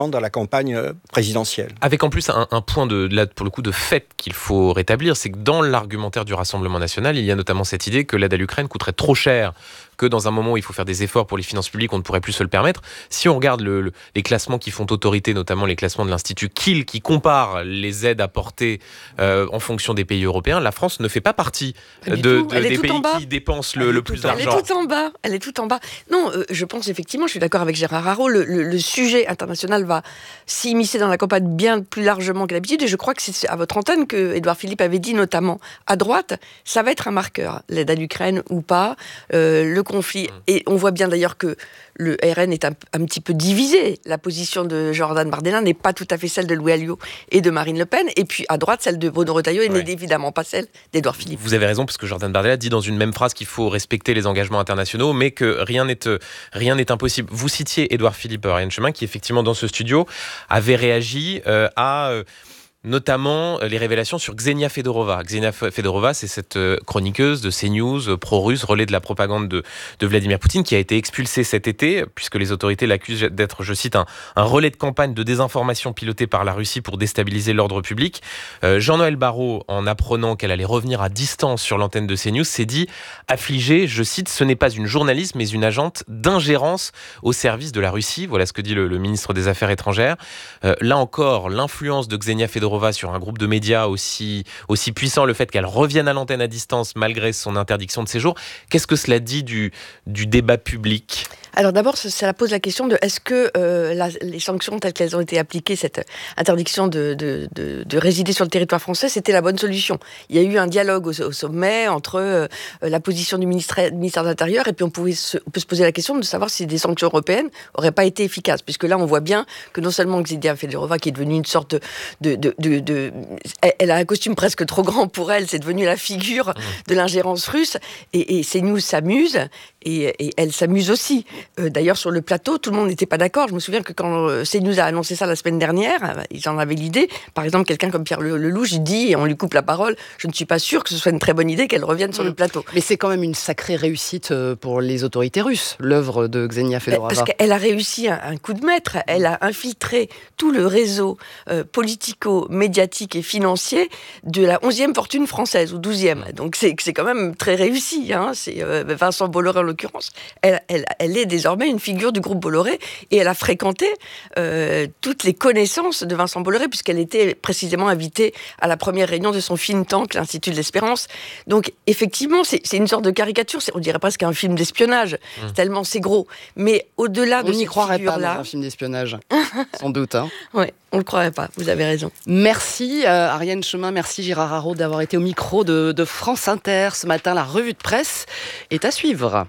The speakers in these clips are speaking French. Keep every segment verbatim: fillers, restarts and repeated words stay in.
dans la campagne présidentielle. Avec en plus un, un point de, là, pour le coup, de fait qu'il faut rétablir, c'est que dans l'argumentaire du Rassemblement national, il y a notamment cette idée que l'aide à l'Ukraine coûterait trop cher, que dans un moment où il faut faire des efforts pour les finances publiques, on ne pourrait plus se le permettre. Si on regarde le, le, les classements qui font autorité, notamment les classements de l'Institut Kiel, qui compare les aides apportées euh, en fonction des pays européens, la France ne fait pas partie de, de, des pays qui dépensent le, le plus d'argent. Elle est tout en bas. Elle est tout en bas. Non, euh, je pense effectivement, je suis d'accord avec Gérard Araud, le, le, le sujet international va s'immiscer dans la campagne bien plus largement que d'habitude, et je crois que c'est à votre antenne que Édouard Philippe avait dit, notamment à droite, ça va être un marqueur, l'aide à l'Ukraine ou pas, euh, le conflit. Mmh. Et on voit bien d'ailleurs que le R N est un, un petit peu divisé. La position de Jordan Bardella n'est pas tout à fait celle de Louis Alliot et de Marine Le Pen, et puis à droite, celle de Bruno Retailleau, et ouais. n'est évidemment pas celle d'Édouard Philippe. Vous avez raison, parce que Jordan Bardella dit dans une même phrase qu'il faut respecter les engagements internationaux, mais que rien n'est, rien n'est impossible. Vous citiez Édouard Philippe Ariane Chemin, qui effectivement dans ce studio avait réagi euh, à... Euh, notamment les révélations sur Ksenia Fedorova. Ksenia Fedorova, c'est cette chroniqueuse de CNews, pro-russe, relais de la propagande de, de Vladimir Poutine, qui a été expulsée cet été, puisque les autorités l'accusent d'être, je cite, un, un relais de campagne de désinformation piloté par la Russie pour déstabiliser l'ordre public. Euh, Jean-Noël Barrot, en apprenant qu'elle allait revenir à distance sur l'antenne de CNews, s'est dit affligé, je cite, ce n'est pas une journaliste, mais une agente d'ingérence au service de la Russie. Voilà ce que dit le, le ministre des Affaires étrangères. Euh, là encore, l'influence de Ksenia Fedorova sur un groupe de médias aussi, aussi puissant, le fait qu'elle revienne à l'antenne à distance malgré son interdiction de séjour. Qu'est-ce que cela dit du, du débat public ? Alors d'abord, ça pose la question de est-ce que euh, la, les sanctions telles qu'elles ont été appliquées, cette interdiction de, de, de, de résider sur le territoire français, c'était la bonne solution. Il y a eu un dialogue au, au sommet entre euh, la position du ministère, ministère de l'Intérieur, et puis on, pouvait se, on peut se poser la question de savoir si des sanctions européennes n'auraient pas été efficaces, puisque là on voit bien que non seulement Ksenia Fedorova, qui est devenue une sorte de... de, de, de, de elle a un costume presque trop grand pour elle, c'est devenu la figure mmh. de l'ingérence russe, et, et CNews s'amuse, et, et elle s'amuse aussi. Euh, d'ailleurs, sur le plateau, tout le monde n'était pas d'accord. Je me souviens que quand euh, CNews a annoncé ça la semaine dernière, euh, ils en avaient l'idée. Par exemple, quelqu'un comme Pierre Lelouch dit, et on lui coupe la parole, je ne suis pas sûr que ce soit une très bonne idée qu'elle revienne sur mmh. le plateau. Mais c'est quand même une sacrée réussite pour les autorités russes, l'œuvre de Ksenia Fedorova. Parce qu'elle a réussi un, un coup de maître. Elle a infiltré tout le réseau euh, politico-médiatique et financier de la onzième fortune française, ou douzième. Donc c'est, c'est quand même très réussi. Hein. C'est euh, Vincent Bolloré en l'occurrence. Elle, elle, elle est désormais une figure du groupe Bolloré, et elle a fréquenté euh, toutes les connaissances de Vincent Bolloré, puisqu'elle était précisément invitée à la première réunion de son think tank, l'Institut de l'Espérance. Donc effectivement, c'est, c'est une sorte de caricature, c'est, on dirait presque un film d'espionnage, mmh. tellement c'est gros. Mais au-delà on de cette croirait figure-là... pas dans un film d'espionnage, sans doute. Hein. Oui, on ne le croirait pas, vous avez raison. Merci euh, Ariane Chemin, merci Gérard Araud d'avoir été au micro de, de France Inter ce matin. La revue de presse est à suivre.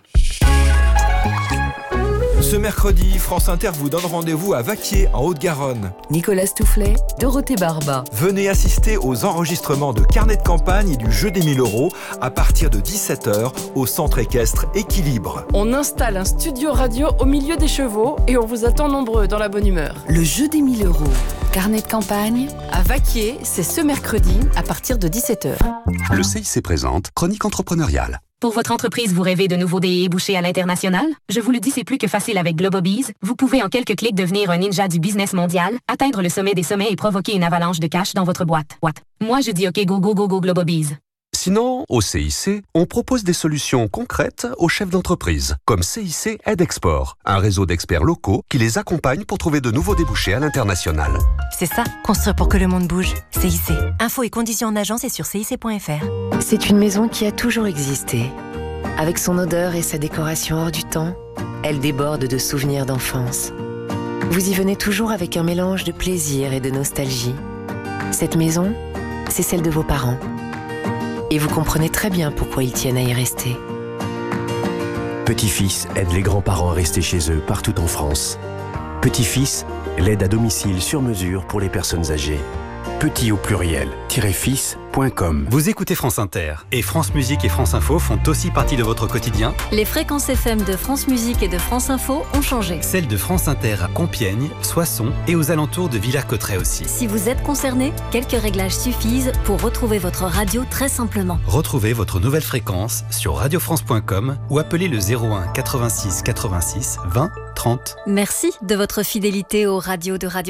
Ce mercredi, France Inter vous donne rendez-vous à Vaquier, en Haute-Garonne. Nicolas Stoufflet, Dorothée Barba. Venez assister aux enregistrements de carnets de campagne et du jeu des mille euros à partir de dix-sept heures au centre équestre Équilibre. On installe un studio radio au milieu des chevaux et on vous attend nombreux dans la bonne humeur. Le jeu des mille euros. Carnet de campagne. À Vaquier, c'est ce mercredi à partir de dix-sept heures. Le C I C présente Chronique entrepreneuriale. Pour votre entreprise, vous rêvez de nouveaux débouchés à l'international? Je vous le dis, c'est plus que facile avec Globobees. Vous pouvez en quelques clics devenir un ninja du business mondial, atteindre le sommet des sommets et provoquer une avalanche de cash dans votre boîte. What? Moi, je dis OK, go, go, go, go, Globobees. Sinon, au C I C, on propose des solutions concrètes aux chefs d'entreprise, comme C I C Aide Export, un réseau d'experts locaux qui les accompagne pour trouver de nouveaux débouchés à l'international. C'est ça, construire pour que le monde bouge. C I C. Infos et conditions en agence et sur C I C point F R. C'est une maison qui a toujours existé. Avec son odeur et sa décoration hors du temps, elle déborde de souvenirs d'enfance. Vous y venez toujours avec un mélange de plaisir et de nostalgie. Cette maison, c'est celle de vos parents. Et vous comprenez très bien pourquoi ils tiennent à y rester. Petit-Fils aide les grands-parents à rester chez eux partout en France. Petit-Fils, l'aide à domicile sur mesure pour les personnes âgées. Petit au pluriel, fils point com. Vous écoutez France Inter et France Musique et France Info font aussi partie de votre quotidien. Les fréquences F M de France Musique et de France Info ont changé. Celles de France Inter à Compiègne, Soissons et aux alentours de Villers-Cotterêts aussi. Si vous êtes concerné, quelques réglages suffisent pour retrouver votre radio très simplement. Retrouvez votre nouvelle fréquence sur radio france point com ou appelez le zéro un quatre-vingt-six quatre-vingt-six vingt trente. Merci de votre fidélité aux radios de Radio